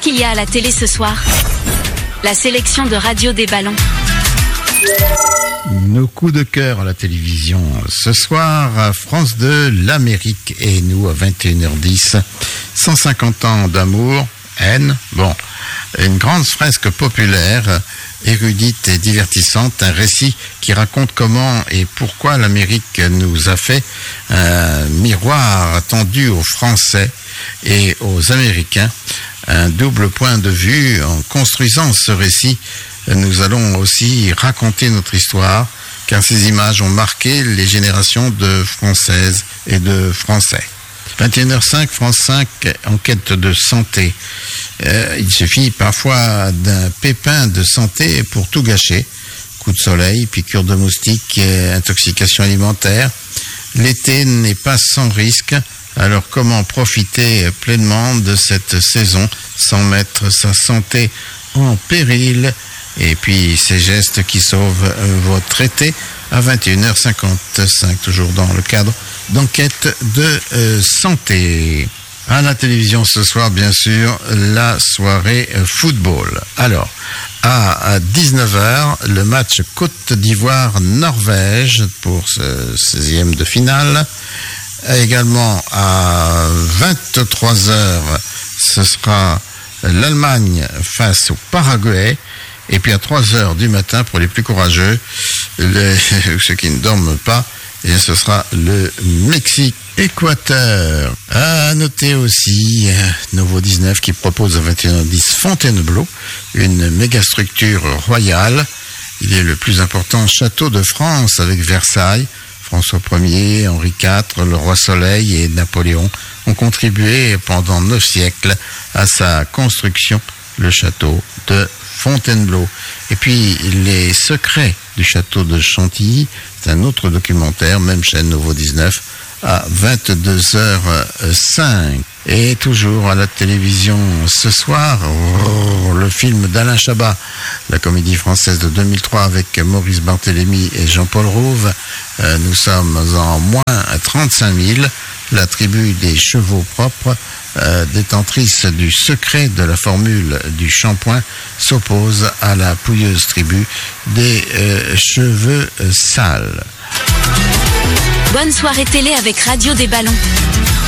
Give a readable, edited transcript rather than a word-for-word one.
qu'il y a à la télé ce soir? La sélection de Radio des Ballons. Nos coups de cœur à la télévision ce soir, France 2, l'Amérique et nous à 21h10. 150 ans d'amour, haine, bon, une grande fresque populaire, érudite et divertissante, un récit qui raconte comment et pourquoi l'Amérique nous a fait un miroir tendu aux Français et aux Américains. Un double point de vue. En construisant ce récit, nous allons aussi raconter notre histoire, car ces images ont marqué les générations de Françaises et de Français. 21h05, France 5, enquête de santé. Il suffit parfois d'un pépin de santé pour tout gâcher. Coup de soleil, piqûre de moustique, intoxication alimentaire. L'été n'est pas sans risque. Alors comment profiter pleinement de cette saison sans mettre sa santé en péril? Et puis ces gestes qui sauvent votre été à 21h55, toujours dans le cadre d'enquête de santé. À la télévision ce soir, bien sûr, la soirée football. Alors, à 19h, le match Côte d'Ivoire-Norvège pour ce 16e de finale. Également à 23h, ce sera l'Allemagne face au Paraguay. Et puis à 3h du matin, pour les plus courageux, ceux qui ne dorment pas, et ce sera le Mexique-Équateur. À noter aussi Nouveau 19 qui propose à 21h10 Fontainebleau, une méga structure royale. Il est le plus important château de France avec Versailles. François Ier, Henri IV, le roi Soleil et Napoléon ont contribué pendant 9 siècles à sa construction, le château de Fontainebleau. Et puis, les secrets du château de Chantilly, c'est un autre documentaire, même chaîne Nouveau 19, à 22h05. Et toujours à la télévision ce soir, le film d'Alain Chabat, la comédie française de 2003 avec Maurice Barthélémy et Jean-Paul Rouve. Nous sommes en moins 35 000. La tribu des chevaux propres, détentrice du secret de la formule du shampoing, s'oppose à la pouilleuse tribu des cheveux sales. Bonne soirée télé avec Radio des Ballons.